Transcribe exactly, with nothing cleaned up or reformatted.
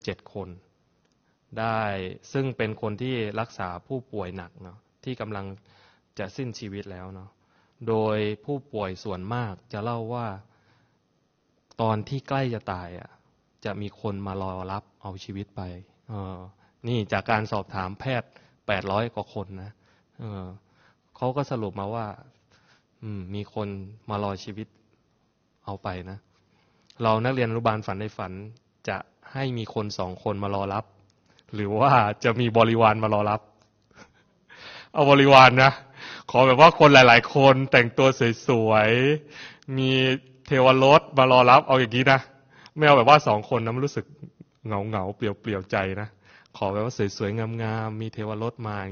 เจ็ดคนได้ซึ่งเป็นคนที่รักษาผู้ป่วยหนักเนาะที่กำลังจะสิ้นชีวิตแล้วเนาะโดยผู้ป่วยส่วนมากจะเล่าว่าตอนที่ใกล้จะตายอ่ะจะมีคนมารอรับเอาชีวิตไปเออนี่จากการสอบถามแพทย์แปดร้อยกว่าคนนะเออเขาก็สรุปมาว่าอืมมีคนมารอชีวิตเอาไปนะเรานักเรียนอนุบาลฝันในฝันจะให้มีคนสองคนมารอรับหรือว่าจะมีบริวารมารอรับเอาบริวาร น, นะขอแบบว่าคนหลายๆคนแต่งตัวสวยๆมีเทวรสมารอรับเอาอย่างนี้นะไม่เอาแบบว่าสองคนนะมันรู้สึกเหงาๆเปลี่ยวๆใจนะขอแบบว่าสวยๆงามๆมีเทวรสมา